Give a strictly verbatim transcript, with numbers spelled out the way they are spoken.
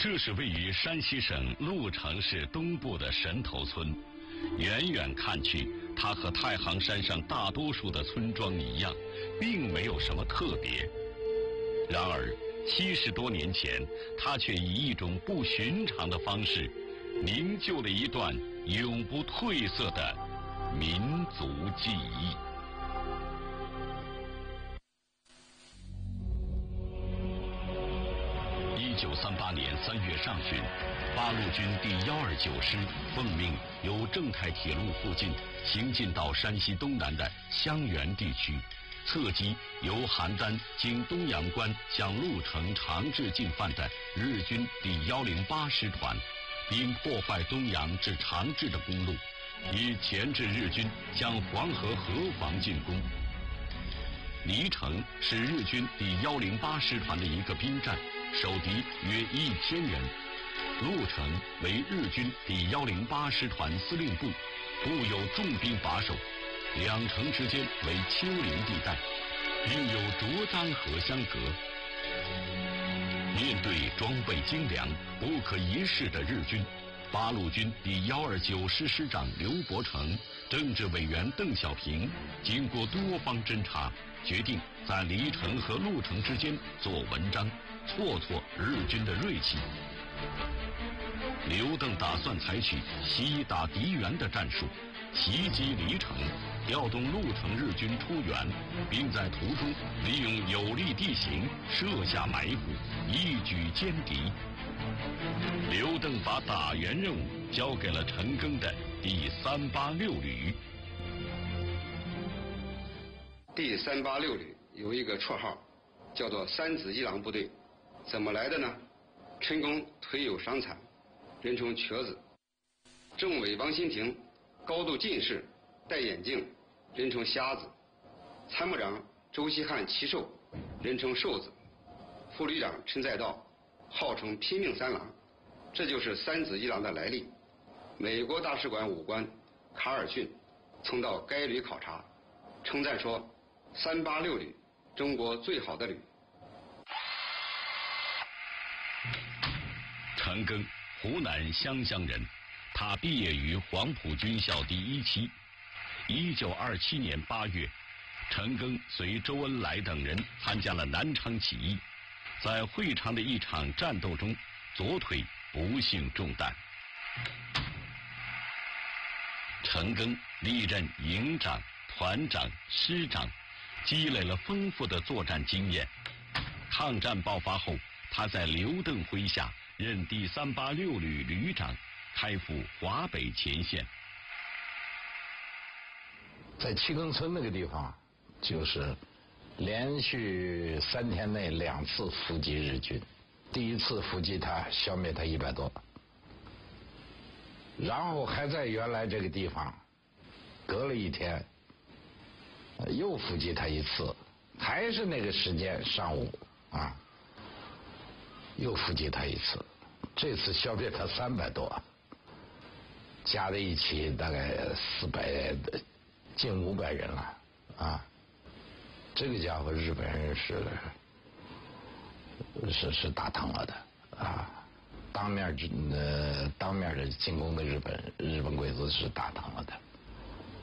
这是位于山西省鹿城市东部的神头村，远远看去，它和太行山上大多数的村庄一样，并没有什么特别。然而，七十多年前，它却以一种不寻常的方式，凝就了一段永不褪色的民族记忆。一九三八年三月上旬，八路军第幺二九师奉命由正太铁路附近行进到山西东南的襄垣地区，侧击由邯郸经东阳关向鹿城长治进犯的日军第幺零八师团，并破坏东阳至长治的公路，以钳制日军向黄河河防进攻。黎城是日军第幺零八师团的一个兵站，守敌约一千人。鹿城为日军第幺零八师团司令部，布有重兵把守，两城之间为丘陵地带，并有卓漳河相隔。面对装备精良、不可一世的日军，八路军第幺二九师师长刘伯承、政治委员邓小平经过多方侦查，决定在黎城和鹿城之间做文章，挫挫日军的锐气。刘邓打算采取西打敌援的战术，袭击黎城，调动鹿城日军出援，并在途中利用有利地形设下埋伏，一举歼敌。刘邓把打援任务交给了陈赓的第三八六旅。 第三八六旅有一个绰号，叫做三子一郎部队。怎么来的呢？陈赓腿有伤残，人称瘸子；政委王新平高度近视，戴眼镜，人称瞎子；参谋长周希汉奇瘦，人称瘦子；副旅长陈再道号称拼命三郎。这就是三子一郎的来历。美国大使馆武官卡尔逊曾到该旅考察，称赞说三八六旅中国最好的旅。 陈赓，湖南湘乡人，他毕业于黄埔军校第一期。一九二七年八月，陈赓随周恩来等人参加了南昌起义，在会昌的一场战斗中，左腿不幸中弹。陈赓历任营长、团长、师长，积累了丰富的作战经验。抗战爆发后，他在刘邓麾下任第三八六旅旅长，开赴华北前线。 在七更村那个地方，就是连续三天内两次伏击日军。第一次伏击他，消灭他一百多，然后还在原来这个地方隔了一天又伏击他一次，还是那个时间上午啊，又伏击他一次，这次消灭他三百多，加在一起大概四百近五百人了啊！这个家伙日本人是是是打疼了的啊！当面呃当面的进攻的日本日本鬼子是打疼了的。